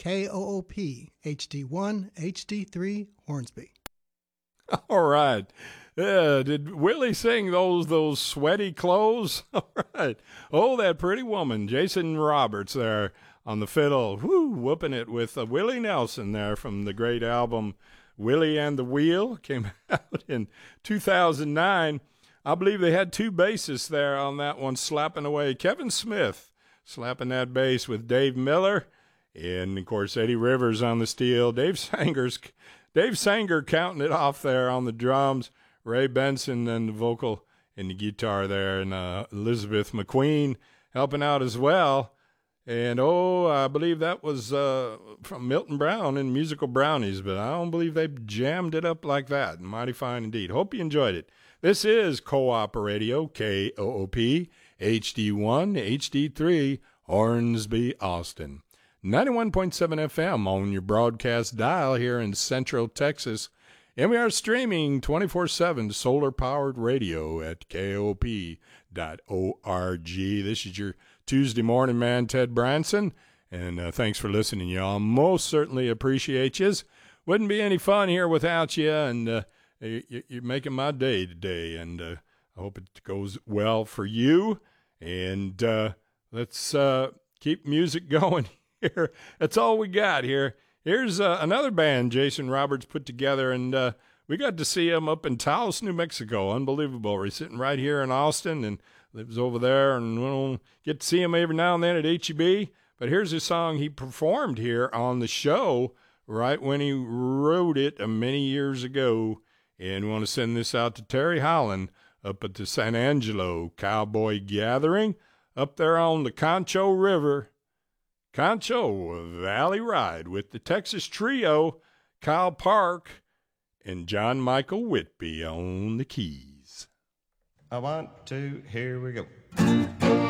KOOP HD1, HD3, Hornsby. All right. Did Willie sing those sweaty clothes? All right. Oh, that pretty woman, Jason Roberts there on the fiddle. Whoo, whooping it with Willie Nelson there from the great album Willie and the Wheel. Came out in 2009. I believe they had two bassists there on that one slapping away. Kevin Smith slapping that bass with Dave Miller. And, of course, Eddie Rivers on the steel. Dave Sanger counting it off there on the drums. Ray Benson and the vocal and the guitar there. And Elizabeth McQueen helping out as well. And, I believe that was from Milton Brown and Musical Brownies. But I don't believe they jammed it up like that. Mighty fine indeed. Hope you enjoyed it. This is Co-op Radio, KOOP, HD1, HD3, Hornsby, Austin. 91.7 FM on your broadcast dial here in Central Texas. And we are streaming 24/7 solar-powered radio at KOP.org. This is your Tuesday morning man, Ted Branson. And thanks for listening, y'all. Most certainly appreciate you. Wouldn't be any fun here without you. And you're making my day today. And I hope it goes well for you. And let's keep music going here. That's all we got here. Here's another band Jason Roberts put together, and we got to see him up in Taos, New Mexico. Unbelievable. He's sitting right here in Austin and lives over there, and we'll get to see him every now and then at HEB. But here's a song he performed here on the show right when he wrote it many years ago. And we want to send this out to Terry Holland up at the San Angelo Cowboy Gathering up there on the Concho River. Concho Valley Ride with the Texas Trio, Kyle Park, and John Michael Whitby on the keys. 1, 2, here we go.